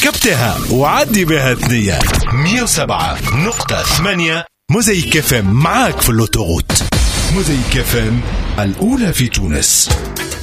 ركبتها وعدي بها ثنية. 107.8 موزايك FM معاك في اللوتوغوت. موزايك FM الأولى في تونس.